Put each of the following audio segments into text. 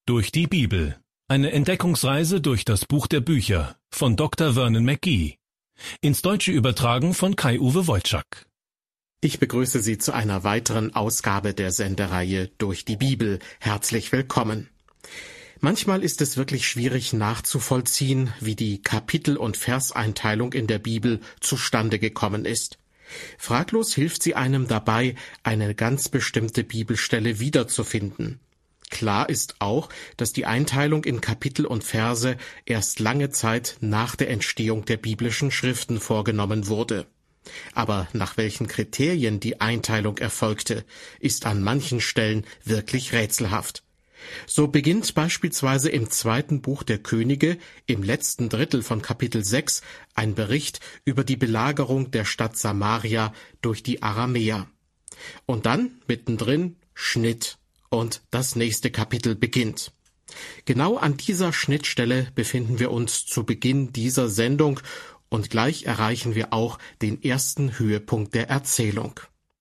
Durch die Bibel. Eine Entdeckungsreise durch das Buch der Bücher von Dr. Vernon McGee. Ins Deutsche übertragen von Kai-Uwe Wojczak. Ich begrüße Sie zu einer weiteren Ausgabe der Sendereihe Durch die Bibel. Herzlich willkommen. Manchmal ist es wirklich schwierig nachzuvollziehen, wie die Kapitel- und Verseinteilung in der Bibel zustande gekommen ist. Fraglos hilft sie einem dabei, eine ganz bestimmte Bibelstelle wiederzufinden. Klar ist auch, dass die Einteilung in Kapitel und Verse erst lange Zeit nach der Entstehung der biblischen Schriften vorgenommen wurde. Aber nach welchen Kriterien die Einteilung erfolgte, ist an manchen Stellen wirklich rätselhaft. So beginnt beispielsweise im 2. Buch der Könige, im letzten Drittel von Kapitel 6, ein Bericht über die Belagerung der Stadt Samaria durch die Aramäer. Und dann, mittendrin, Schnitt. Und das nächste Kapitel beginnt. Genau an dieser Schnittstelle befinden wir uns zu Beginn dieser Sendung und gleich erreichen wir auch den ersten Höhepunkt der Erzählung.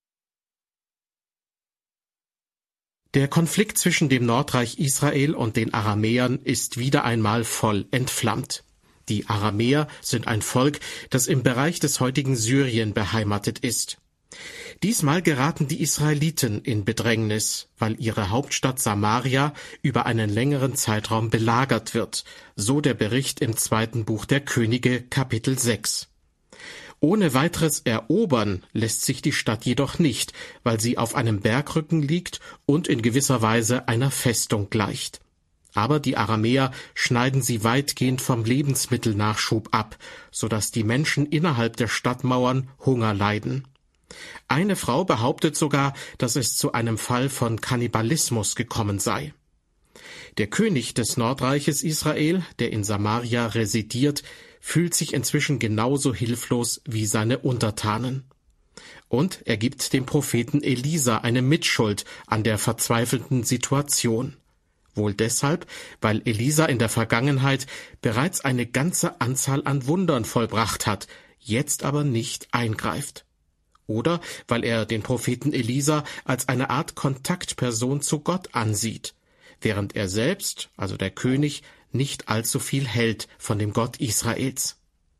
Der Konflikt zwischen dem Nordreich Israel und den Aramäern ist wieder einmal voll entflammt. Die Aramäer sind ein Volk, das im Bereich des heutigen Syrien beheimatet ist. Diesmal geraten die Israeliten in Bedrängnis, weil ihre Hauptstadt Samaria über einen längeren Zeitraum belagert wird, so der Bericht im 2. Buch der Könige, Kapitel 6. Ohne weiteres erobern lässt sich die Stadt jedoch nicht, weil sie auf einem Bergrücken liegt und in gewisser Weise einer Festung gleicht. Aber die Aramäer schneiden sie weitgehend vom Lebensmittelnachschub ab, sodass die Menschen innerhalb der Stadtmauern Hunger leiden. Eine Frau behauptet sogar, dass es zu einem Fall von Kannibalismus gekommen sei. Der König des Nordreiches Israel, der in Samaria residiert, fühlt sich inzwischen genauso hilflos wie seine Untertanen. Und er gibt dem Propheten Elisa eine Mitschuld an der verzweifelten Situation. Wohl deshalb, weil Elisa in der Vergangenheit bereits eine ganze Anzahl an Wundern vollbracht hat, jetzt aber nicht eingreift. Oder weil er den Propheten Elisa als eine Art Kontaktperson zu Gott ansieht, während er selbst, also der König, nicht allzu viel hält von dem Gott Israels.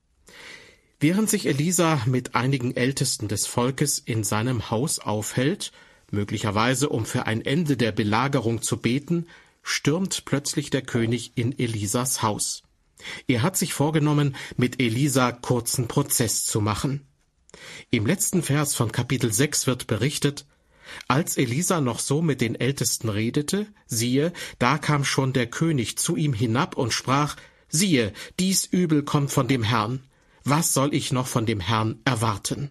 Während sich Elisa mit einigen Ältesten des Volkes in seinem Haus aufhält, möglicherweise um für ein Ende der Belagerung zu beten, stürmt plötzlich der König in Elisas Haus. Er hat sich vorgenommen, mit Elisa kurzen Prozess zu machen. Im letzten Vers von Kapitel 6 wird berichtet: Als Elisa noch so mit den Ältesten redete, siehe, da kam schon der König zu ihm hinab und sprach: Siehe, dies Übel kommt von dem Herrn. Was soll ich noch von dem Herrn erwarten?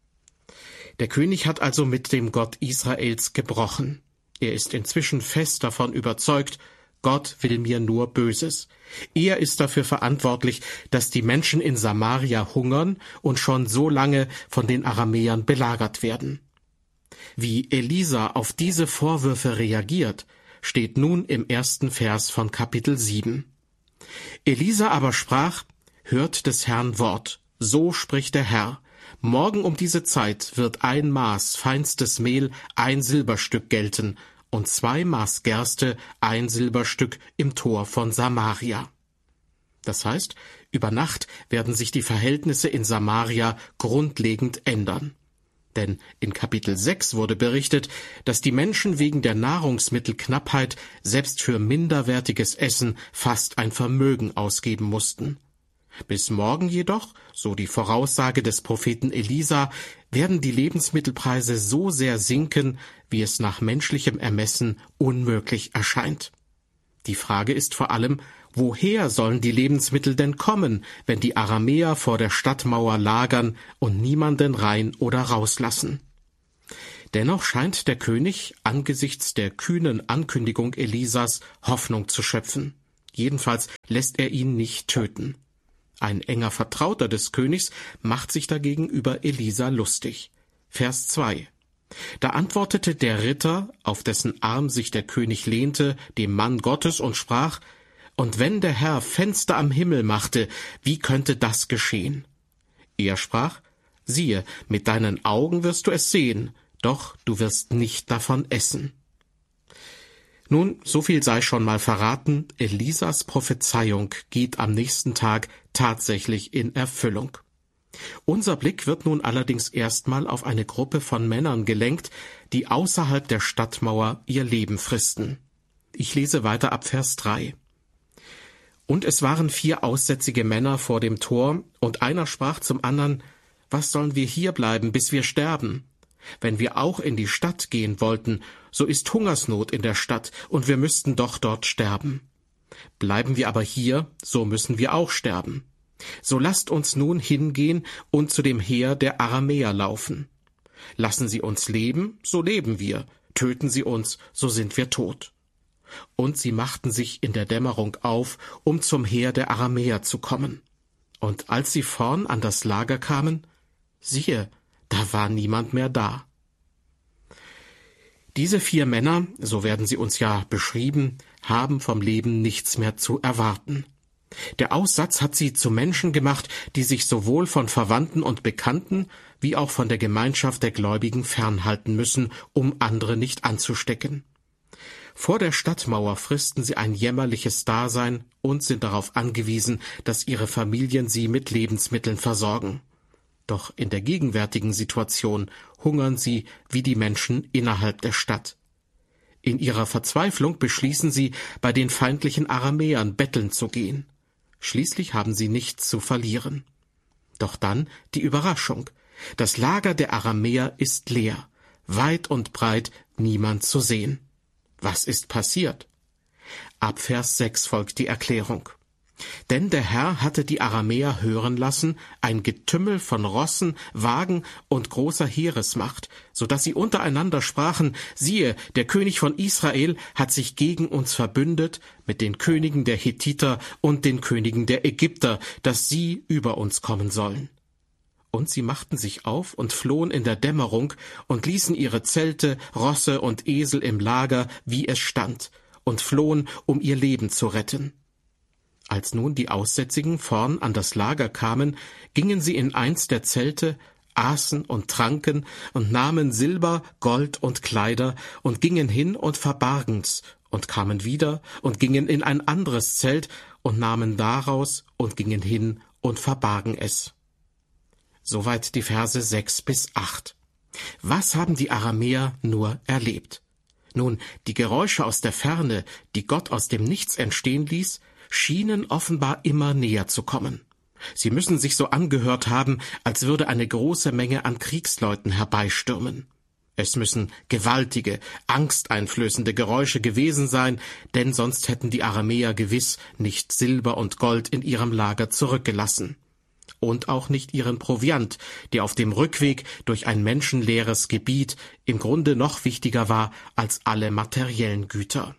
Der König hat also mit dem Gott Israels gebrochen. Er ist inzwischen fest davon überzeugt, Gott will mir nur Böses. Er ist dafür verantwortlich, dass die Menschen in Samaria hungern und schon so lange von den Aramäern belagert werden. Wie Elisa auf diese Vorwürfe reagiert, steht nun im 1. Vers von Kapitel 7. Elisa aber sprach: Hört des Herrn Wort, so spricht der Herr. Morgen um diese Zeit wird ein Maß feinstes Mehl 1 Silberstück gelten, und 2 Maß Gerste 1 Silberstück im Tor von Samaria. Das heißt, über Nacht werden sich die Verhältnisse in Samaria grundlegend ändern. Denn in Kapitel 6 wurde berichtet, dass die Menschen wegen der Nahrungsmittelknappheit selbst für minderwertiges Essen fast ein Vermögen ausgeben mussten. Bis morgen jedoch, so die Voraussage des Propheten Elisa, werden die Lebensmittelpreise so sehr sinken, wie es nach menschlichem Ermessen unmöglich erscheint. Die Frage ist vor allem, woher sollen die Lebensmittel denn kommen, wenn die Aramäer vor der Stadtmauer lagern und niemanden rein oder rauslassen? Dennoch scheint der König angesichts der kühnen Ankündigung Elisas Hoffnung zu schöpfen. Jedenfalls lässt er ihn nicht töten. Ein enger Vertrauter des Königs macht sich dagegen über Elisa lustig. Vers 2. Da antwortete der Ritter, auf dessen Arm sich der König lehnte, dem Mann Gottes und sprach: Und wenn der Herr Fenster am Himmel machte, wie könnte das geschehen? Er sprach: Siehe, mit deinen Augen wirst du es sehen, doch du wirst nicht davon essen. Nun, so viel sei schon mal verraten, Elisas Prophezeiung geht am nächsten Tag tatsächlich in Erfüllung. Unser Blick wird nun allerdings erstmal auf eine Gruppe von Männern gelenkt, die außerhalb der Stadtmauer ihr Leben fristen. Ich lese weiter ab Vers 3. Und es waren 4 aussätzige Männer vor dem Tor, und einer sprach zum anderen: Was sollen wir hier bleiben, bis wir sterben? Wenn wir auch in die Stadt gehen wollten, so ist Hungersnot in der Stadt, und wir müssten doch dort sterben. Bleiben wir aber hier, so müssen wir auch sterben. So lasst uns nun hingehen und zu dem Heer der Aramäer laufen. Lassen sie uns leben, so leben wir, töten sie uns, so sind wir tot. Und sie machten sich in der Dämmerung auf, um zum Heer der Aramäer zu kommen. Und als sie vorn an das Lager kamen, siehe, da war niemand mehr da. Diese 4 Männer, so werden sie uns ja beschrieben, haben vom Leben nichts mehr zu erwarten. Der Aussatz hat sie zu Menschen gemacht, die sich sowohl von Verwandten und Bekannten wie auch von der Gemeinschaft der Gläubigen fernhalten müssen, um andere nicht anzustecken. Vor der Stadtmauer fristen sie ein jämmerliches Dasein und sind darauf angewiesen, dass ihre Familien sie mit Lebensmitteln versorgen. Doch in der gegenwärtigen Situation hungern sie wie die Menschen innerhalb der Stadt. In ihrer Verzweiflung beschließen sie, bei den feindlichen Aramäern betteln zu gehen. Schließlich haben sie nichts zu verlieren. Doch dann die Überraschung. Das Lager der Aramäer ist leer, weit und breit niemand zu sehen. Was ist passiert? Ab Vers 6 folgt die Erklärung. Denn der Herr hatte die Aramäer hören lassen, ein Getümmel von Rossen, Wagen und großer Heeresmacht, so dass sie untereinander sprachen: Siehe, der König von Israel hat sich gegen uns verbündet mit den Königen der Hethiter und den Königen der Ägypter, dass sie über uns kommen sollen. Und sie machten sich auf und flohen in der Dämmerung und ließen ihre Zelte, Rosse und Esel im Lager, wie es stand, und flohen, um ihr Leben zu retten. Als nun die Aussätzigen vorn an das Lager kamen, gingen sie in eins der Zelte, aßen und tranken und nahmen Silber, Gold und Kleider und gingen hin und verbargen's und kamen wieder und gingen in ein anderes Zelt und nahmen daraus und gingen hin und verbargen es. Soweit die Verse 6 bis 8. Was haben die Aramäer nur erlebt? Nun, die Geräusche aus der Ferne, die Gott aus dem Nichts entstehen ließ, schienen offenbar immer näher zu kommen. Sie müssen sich so angehört haben, als würde eine große Menge an Kriegsleuten herbeistürmen. Es müssen gewaltige, angsteinflößende Geräusche gewesen sein, denn sonst hätten die Aramäer gewiss nicht Silber und Gold in ihrem Lager zurückgelassen. Und auch nicht ihren Proviant, der auf dem Rückweg durch ein menschenleeres Gebiet im Grunde noch wichtiger war als alle materiellen Güter.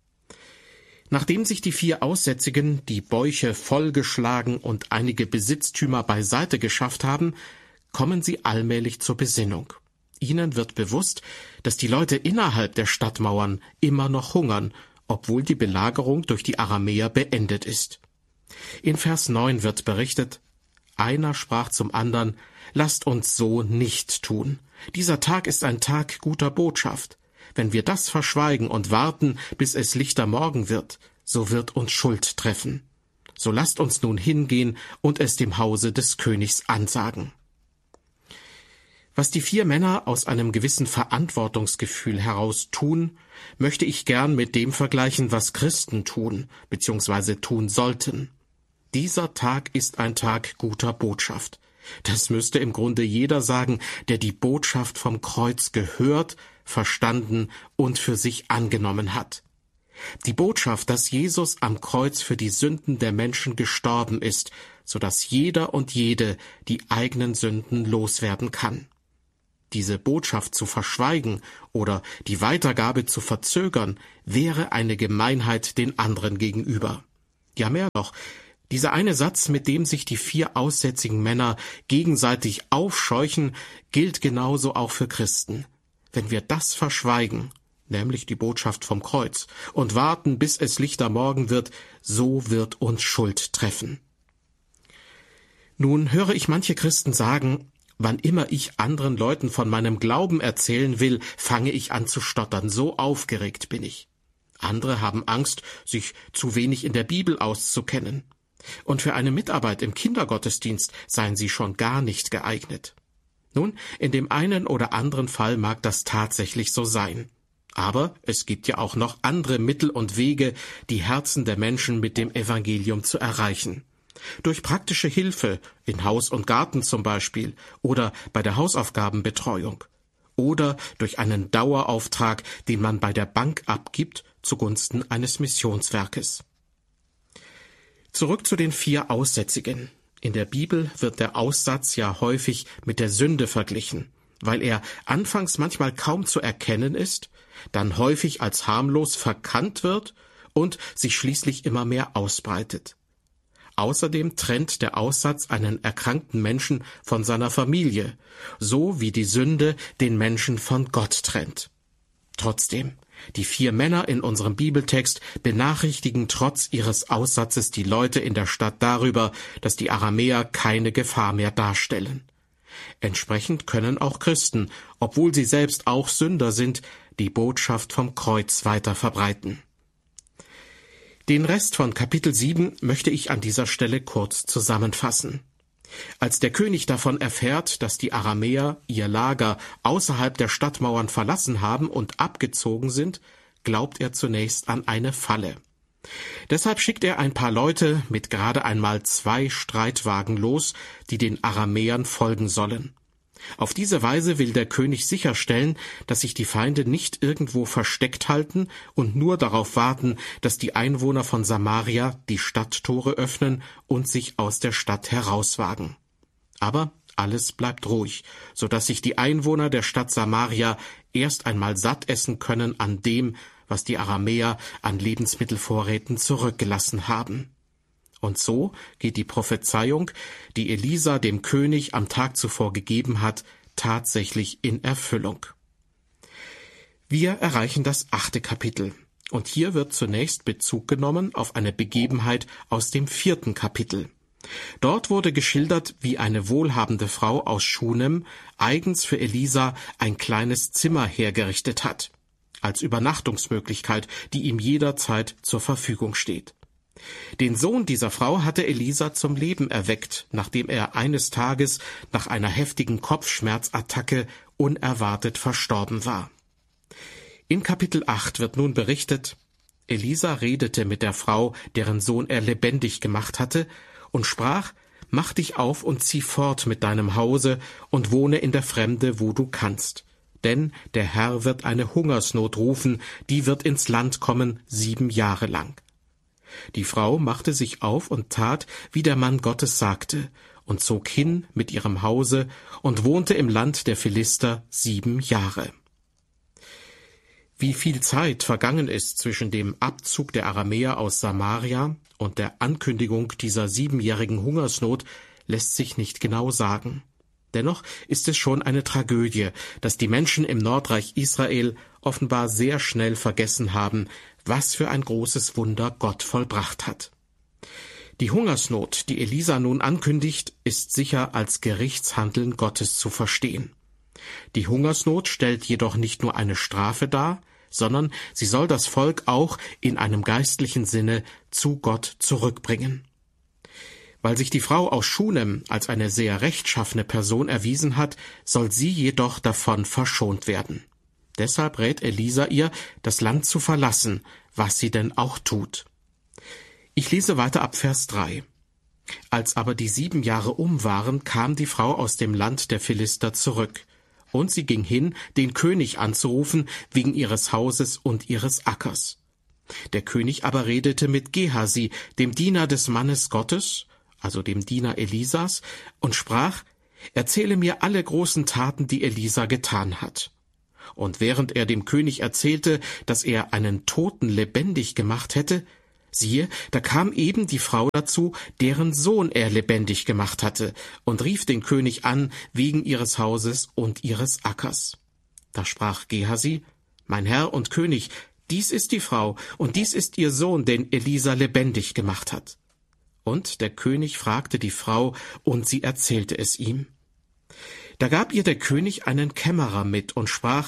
Nachdem sich die 4 Aussätzigen die Bäuche vollgeschlagen und einige Besitztümer beiseite geschafft haben, kommen sie allmählich zur Besinnung. Ihnen wird bewusst, dass die Leute innerhalb der Stadtmauern immer noch hungern, obwohl die Belagerung durch die Aramäer beendet ist. In Vers 9 wird berichtet: Einer sprach zum andern: Lasst uns so nicht tun. Dieser Tag ist ein Tag guter Botschaft. Wenn wir das verschweigen und warten, bis es lichter Morgen wird, so wird uns Schuld treffen. So lasst uns nun hingehen und es dem Hause des Königs ansagen. Was die 4 Männer aus einem gewissen Verantwortungsgefühl heraus tun, möchte ich gern mit dem vergleichen, was Christen tun bzw. tun sollten. Dieser Tag ist ein Tag guter Botschaft. Das müsste im Grunde jeder sagen, der die Botschaft vom Kreuz gehört, verstanden und für sich angenommen hat. Die Botschaft, dass Jesus am Kreuz für die Sünden der Menschen gestorben ist, so dass jeder und jede die eigenen Sünden loswerden kann. Diese Botschaft zu verschweigen oder die Weitergabe zu verzögern, wäre eine Gemeinheit den anderen gegenüber. Ja, mehr noch, dieser eine Satz, mit dem sich die 4 aussätzigen Männer gegenseitig aufscheuchen, gilt genauso auch für Christen. Wenn wir das verschweigen, nämlich die Botschaft vom Kreuz, und warten, bis es lichter Morgen wird, so wird uns Schuld treffen. Nun höre ich manche Christen sagen: Wann immer ich anderen Leuten von meinem Glauben erzählen will, fange ich an zu stottern, so aufgeregt bin ich. Andere haben Angst, sich zu wenig in der Bibel auszukennen. Und für eine Mitarbeit im Kindergottesdienst seien sie schon gar nicht geeignet. Nun, in dem einen oder anderen Fall mag das tatsächlich so sein. Aber es gibt ja auch noch andere Mittel und Wege, die Herzen der Menschen mit dem Evangelium zu erreichen. Durch praktische Hilfe, in Haus und Garten zum Beispiel, oder bei der Hausaufgabenbetreuung. Oder durch einen Dauerauftrag, den man bei der Bank abgibt, zugunsten eines Missionswerkes. Zurück zu den 4 Aussätzigen. In der Bibel wird der Aussatz ja häufig mit der Sünde verglichen, weil er anfangs manchmal kaum zu erkennen ist, dann häufig als harmlos verkannt wird und sich schließlich immer mehr ausbreitet. Außerdem trennt der Aussatz einen erkrankten Menschen von seiner Familie, so wie die Sünde den Menschen von Gott trennt. Trotzdem, die 4 Männer in unserem Bibeltext benachrichtigen trotz ihres Aussatzes die Leute in der Stadt darüber, dass die Aramäer keine Gefahr mehr darstellen. Entsprechend können auch Christen, obwohl sie selbst auch Sünder sind, die Botschaft vom Kreuz weiter verbreiten. Den Rest von Kapitel 7 möchte ich an dieser Stelle kurz zusammenfassen. Als der König davon erfährt, dass die Aramäer ihr Lager außerhalb der Stadtmauern verlassen haben und abgezogen sind, glaubt er zunächst an eine Falle. Deshalb schickt er ein paar Leute mit gerade einmal 2 Streitwagen los, die den Aramäern folgen sollen. Auf diese Weise will der König sicherstellen, dass sich die Feinde nicht irgendwo versteckt halten und nur darauf warten, dass die Einwohner von Samaria die Stadttore öffnen und sich aus der Stadt herauswagen. Aber alles bleibt ruhig, so dass sich die Einwohner der Stadt Samaria erst einmal satt essen können an dem, was die Aramäer an Lebensmittelvorräten zurückgelassen haben. Und so geht die Prophezeiung, die Elisa dem König am Tag zuvor gegeben hat, tatsächlich in Erfüllung. Wir erreichen das 8. Kapitel. Und hier wird zunächst Bezug genommen auf eine Begebenheit aus dem 4. Kapitel. Dort wurde geschildert, wie eine wohlhabende Frau aus Schunem eigens für Elisa ein kleines Zimmer hergerichtet hat, als Übernachtungsmöglichkeit, die ihm jederzeit zur Verfügung steht. Den Sohn dieser Frau hatte Elisa zum Leben erweckt, nachdem er eines Tages nach einer heftigen Kopfschmerzattacke unerwartet verstorben war. In Kapitel 8 wird nun berichtet, Elisa redete mit der Frau, deren Sohn er lebendig gemacht hatte, und sprach, »Mach dich auf und zieh fort mit deinem Hause und wohne in der Fremde, wo du kannst. Denn der Herr wird eine Hungersnot rufen, die wird ins Land kommen 7 Jahre lang.« Die Frau machte sich auf und tat, wie der Mann Gottes sagte, und zog hin mit ihrem Hause und wohnte im Land der Philister 7 Jahre. Wie viel Zeit vergangen ist zwischen dem Abzug der Aramäer aus Samaria und der Ankündigung dieser 7-jährigen Hungersnot, lässt sich nicht genau sagen. Dennoch ist es schon eine Tragödie, dass die Menschen im Nordreich Israel offenbar sehr schnell vergessen haben, was für ein großes Wunder Gott vollbracht hat. Die Hungersnot, die Elisa nun ankündigt, ist sicher als Gerichtshandeln Gottes zu verstehen. Die Hungersnot stellt jedoch nicht nur eine Strafe dar, sondern sie soll das Volk auch in einem geistlichen Sinne zu Gott zurückbringen. Weil sich die Frau aus Schunem als eine sehr rechtschaffene Person erwiesen hat, soll sie jedoch davon verschont werden. Deshalb rät Elisa ihr, das Land zu verlassen, was sie denn auch tut. Ich lese weiter ab Vers 3. Als aber die 7 Jahre um waren, kam die Frau aus dem Land der Philister zurück. Und sie ging hin, den König anzurufen, wegen ihres Hauses und ihres Ackers. Der König aber redete mit Gehasi, dem Diener des Mannes Gottes, also dem Diener Elisas, und sprach, »Erzähle mir alle großen Taten, die Elisa getan hat.« Und während er dem König erzählte, dass er einen Toten lebendig gemacht hätte, siehe, da kam eben die Frau dazu, deren Sohn er lebendig gemacht hatte, und rief den König an wegen ihres Hauses und ihres Ackers. Da sprach Gehasi, »Mein Herr und König, dies ist die Frau, und dies ist ihr Sohn, den Elisa lebendig gemacht hat.« Und der König fragte die Frau, und sie erzählte es ihm. Da gab ihr der König einen Kämmerer mit und sprach,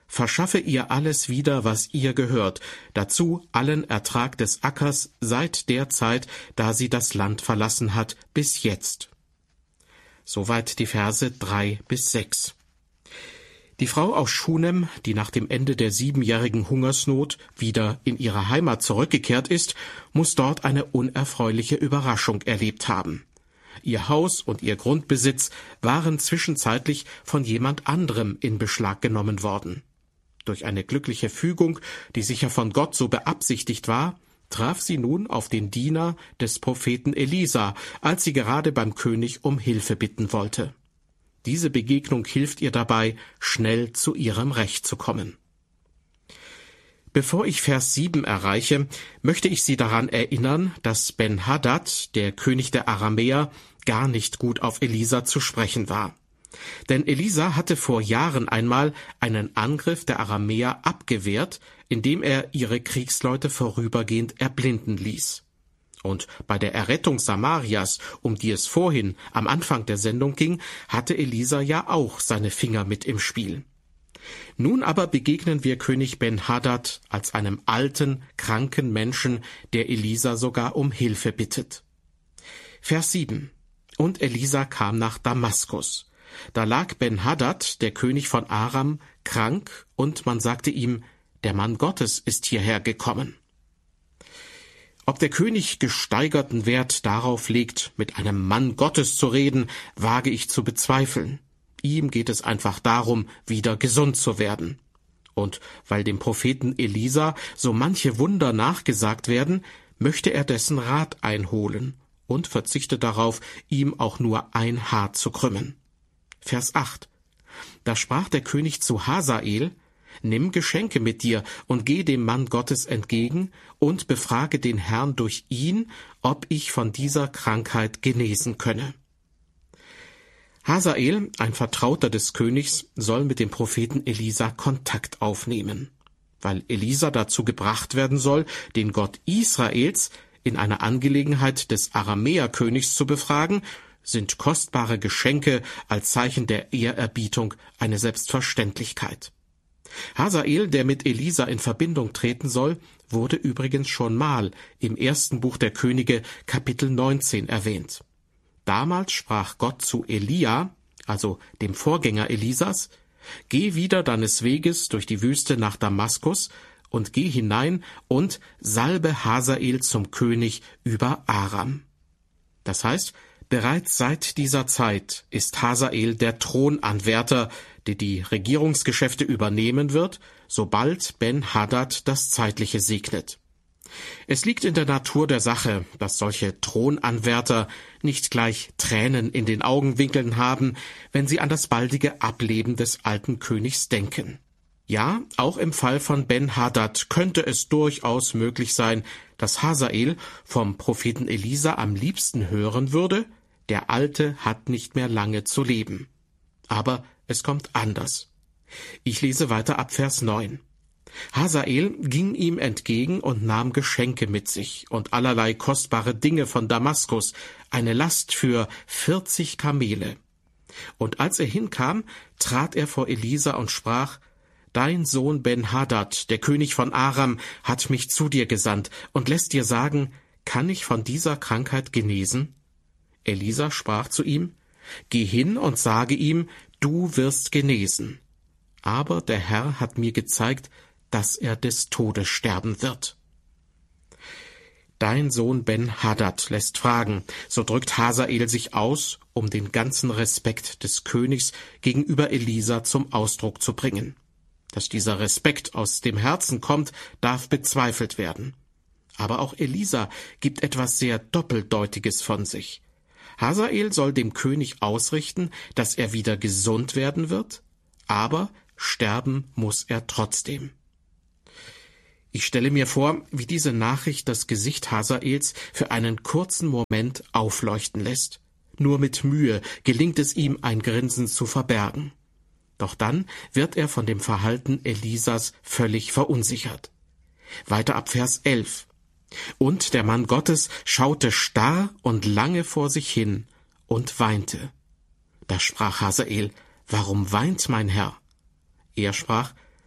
verschaffe ihr alles wieder, was ihr gehört, dazu allen Ertrag des Ackers seit der Zeit, da sie das Land verlassen hat, bis jetzt. Soweit die Verse 3-6. Die Frau aus Schunem, die nach dem Ende der 7-jährigen Hungersnot wieder in ihre Heimat zurückgekehrt ist, muss dort eine unerfreuliche Überraschung erlebt haben. Ihr Haus und ihr Grundbesitz waren zwischenzeitlich von jemand anderem in Beschlag genommen worden. Durch eine glückliche Fügung, die sicher von Gott so beabsichtigt war, traf sie nun auf den Diener des Propheten Elisa, als sie gerade beim König um Hilfe bitten wollte. Diese Begegnung hilft ihr dabei, schnell zu ihrem Recht zu kommen. Bevor ich Vers 7 erreiche, möchte ich Sie daran erinnern, dass Ben-Hadad, der König der Aramäer, gar nicht gut auf Elisa zu sprechen war. Denn Elisa hatte vor Jahren einmal einen Angriff der Aramäer abgewehrt, indem er ihre Kriegsleute vorübergehend erblinden ließ. Und bei der Errettung Samarias, um die es vorhin am Anfang der Sendung ging, hatte Elisa ja auch seine Finger mit im Spiel. Nun aber begegnen wir König Ben-Hadad als einem alten, kranken Menschen, der Elisa sogar um Hilfe bittet. Vers 7. Und Elisa kam nach Damaskus. Da lag Ben-Hadad, der König von Aram, krank, und man sagte ihm, der Mann Gottes ist hierher gekommen. Ob der König gesteigerten Wert darauf legt, mit einem Mann Gottes zu reden, wage ich zu bezweifeln. Ihm geht es einfach darum, wieder gesund zu werden. Und weil dem Propheten Elisa so manche Wunder nachgesagt werden, möchte er dessen Rat einholen und verzichtet darauf, ihm auch nur ein Haar zu krümmen. Vers 8. Da sprach der König zu Hasael, nimm Geschenke mit dir und geh dem Mann Gottes entgegen und befrage den Herrn durch ihn, ob ich von dieser Krankheit genesen könne. Hasael, ein Vertrauter des Königs, soll mit dem Propheten Elisa Kontakt aufnehmen. Weil Elisa dazu gebracht werden soll, den Gott Israels in einer Angelegenheit des Aramäerkönigs zu befragen, sind kostbare Geschenke als Zeichen der Ehrerbietung eine Selbstverständlichkeit. Hasael, der mit Elisa in Verbindung treten soll, wurde übrigens schon mal im 1. Buch der Könige, Kapitel 19, erwähnt. Damals sprach Gott zu Elia, also dem Vorgänger Elisas, geh wieder deines Weges durch die Wüste nach Damaskus und geh hinein und salbe Hasael zum König über Aram. Das heißt, bereits seit dieser Zeit ist Hasael der Thronanwärter, der die Regierungsgeschäfte übernehmen wird, sobald Ben-Hadad das Zeitliche segnet. Es liegt in der Natur der Sache, dass solche Thronanwärter nicht gleich Tränen in den Augenwinkeln haben, wenn sie an das baldige Ableben des alten Königs denken. Ja, auch im Fall von Ben-Hadad könnte es durchaus möglich sein, dass Hasael vom Propheten Elisa am liebsten hören würde, der Alte hat nicht mehr lange zu leben. Aber es kommt anders. Ich lese weiter ab Vers 9. Hasael ging ihm entgegen und nahm Geschenke mit sich und allerlei kostbare Dinge von Damaskus, eine Last für 40 Kamele. Und als er hinkam, trat er vor Elisa und sprach, Dein Sohn Ben-Hadad, der König von Aram, hat mich zu dir gesandt und lässt dir sagen, kann ich von dieser Krankheit genesen? Elisa sprach zu ihm, Geh hin und sage ihm, du wirst genesen. Aber der Herr hat mir gezeigt, dass er des Todes sterben wird. Dein Sohn Ben-Hadad lässt fragen, so drückt Hasael sich aus, um den ganzen Respekt des Königs gegenüber Elisa zum Ausdruck zu bringen. Dass dieser Respekt aus dem Herzen kommt, darf bezweifelt werden. Aber auch Elisa gibt etwas sehr Doppeldeutiges von sich. Hasael soll dem König ausrichten, dass er wieder gesund werden wird, aber sterben muss er trotzdem. Ich stelle mir vor, wie diese Nachricht das Gesicht Hasaels für einen kurzen Moment aufleuchten lässt. Nur mit Mühe gelingt es ihm, ein Grinsen zu verbergen. Doch dann wird er von dem Verhalten Elisas völlig verunsichert. Weiter ab Vers 11. Und der Mann Gottes schaute starr und lange vor sich hin und weinte. Da sprach Hasael, Warum weint mein Herr? Er sprach,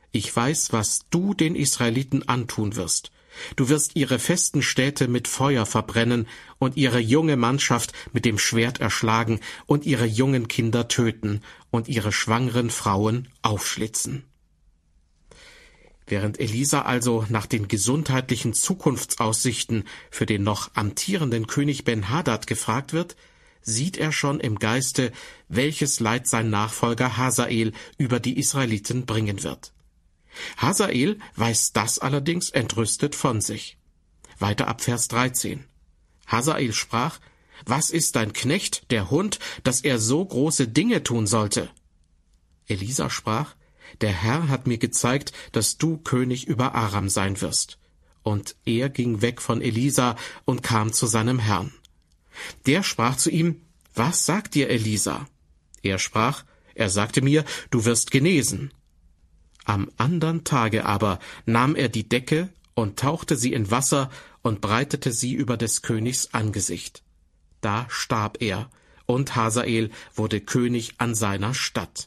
ich weiß, was du den Israeliten antun wirst. Du wirst ihre festen Städte mit Feuer verbrennen und ihre junge Mannschaft mit dem Schwert erschlagen und ihre jungen Kinder töten und ihre schwangeren Frauen aufschlitzen. Während Elisa also nach den gesundheitlichen Zukunftsaussichten für den noch amtierenden König Ben-Hadad gefragt wird, sieht er schon im Geiste, welches Leid sein Nachfolger Hasael über die Israeliten bringen wird. Hasael weiß das allerdings entrüstet von sich. Weiter ab Vers 13. Hasael sprach: Was ist dein Knecht, der Hund, dass er so große Dinge tun sollte? Elisa sprach: Der Herr hat mir gezeigt, dass du König über Aram sein wirst. Und er ging weg von Elisa und kam zu seinem Herrn. Der sprach zu ihm: Was sagt dir Elisa? Er sprach: Er sagte mir, du wirst genesen. Am andern Tage aber nahm er die Decke und tauchte sie in Wasser und breitete sie über des Königs Angesicht. Da starb er, und Hasael wurde König an seiner Statt.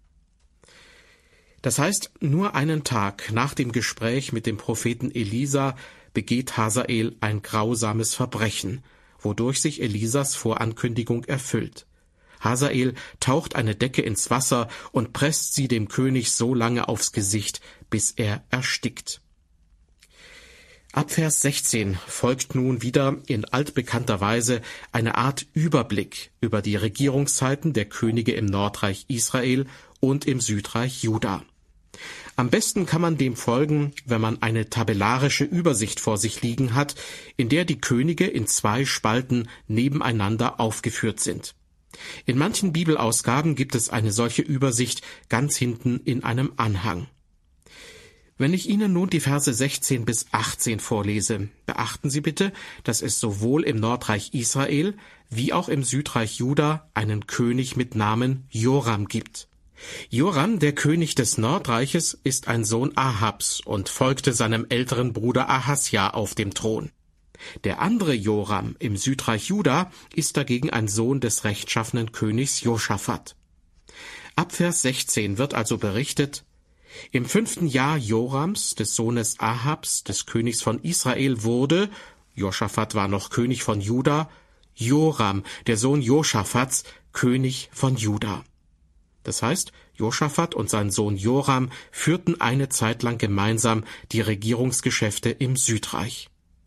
Das heißt, nur einen Tag nach dem Gespräch mit dem Propheten Elisa begeht Hasael ein grausames Verbrechen, wodurch sich Elisas Vorankündigung erfüllt. Hasael taucht eine Decke ins Wasser und presst sie dem König so lange aufs Gesicht, bis er erstickt. Ab Vers 16 folgt nun wieder in altbekannter Weise eine Art Überblick über die Regierungszeiten der Könige im Nordreich Israel und im Südreich Juda. Am besten kann man dem folgen, wenn man eine tabellarische Übersicht vor sich liegen hat, in der die Könige in 2 Spalten nebeneinander aufgeführt sind. In manchen Bibelausgaben gibt es eine solche Übersicht ganz hinten in einem Anhang. Wenn ich Ihnen nun die Verse 16 bis 18 vorlese, beachten Sie bitte, dass es sowohl im Nordreich Israel wie auch im Südreich Juda einen König mit Namen Joram gibt. Joram, der König des Nordreiches, ist ein Sohn Ahabs und folgte seinem älteren Bruder Ahasja auf dem Thron. Der andere Joram im Südreich Juda ist dagegen ein Sohn des rechtschaffenen Königs Josaphat. Ab Vers 16 wird also berichtet: Im 5. Jahr Jorams, des Sohnes Ahabs, des Königs von Israel, wurde, Josaphat war noch König von Juda, Joram, der Sohn Josaphats, König von Juda. Das heißt, Josaphat und sein Sohn Joram führten eine Zeit lang gemeinsam die Regierungsgeschäfte im Südreich.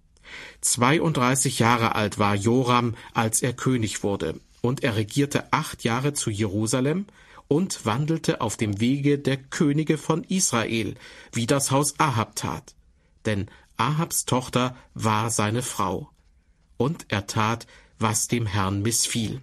32 Jahre alt war Joram, als er König wurde, und er regierte 8 Jahre zu Jerusalem und wandelte auf dem Wege der Könige von Israel, wie das Haus Ahab tat. Denn Ahabs Tochter war seine Frau. Und er tat, was dem Herrn missfiel.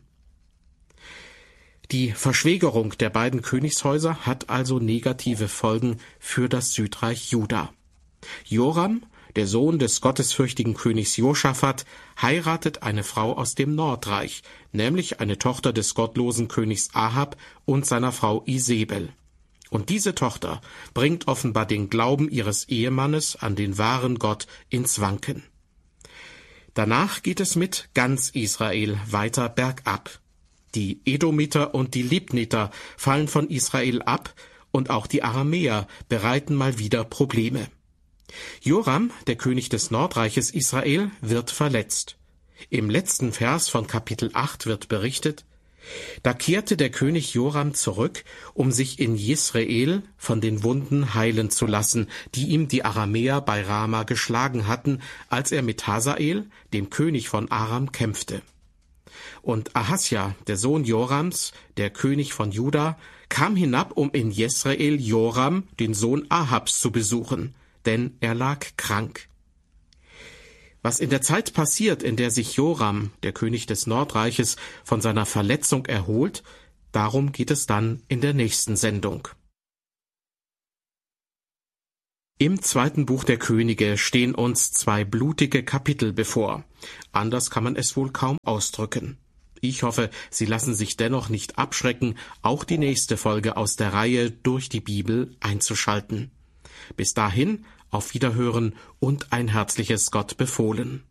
Die Verschwägerung der beiden Königshäuser hat also negative Folgen für das Südreich Juda. Joram, der Sohn des gottesfürchtigen Königs Josaphat, heiratet eine Frau aus dem Nordreich, nämlich eine Tochter des gottlosen Königs Ahab und seiner Frau Isebel. Und diese Tochter bringt offenbar den Glauben ihres Ehemannes an den wahren Gott ins Wanken. Danach geht es mit ganz Israel weiter bergab. Die Edomiter und die Libniter fallen von Israel ab, und auch die Aramäer bereiten mal wieder Probleme. Joram, der König des Nordreiches Israel, wird verletzt. Im letzten Vers von Kapitel 8 wird berichtet: Da kehrte der König Joram zurück, um sich in Jesreel von den Wunden heilen zu lassen, die ihm die Aramäer bei Rama geschlagen hatten, als er mit Hasael, dem König von Aram, kämpfte. Und Ahasja, der Sohn Jorams, der König von Juda, kam hinab, um in Jesreel Joram, den Sohn Ahabs, zu besuchen, denn er lag krank. Was in der Zeit passiert, in der sich Joram, der König des Nordreiches, von seiner Verletzung erholt, darum geht es dann in der nächsten Sendung. Im 2. Buch der Könige stehen uns 2 blutige Kapitel bevor. Anders kann man es wohl kaum ausdrücken. Ich hoffe, Sie lassen sich dennoch nicht abschrecken, auch die nächste Folge aus der Reihe Durch die Bibel einzuschalten. Bis dahin, auf Wiederhören und ein herzliches Gott befohlen.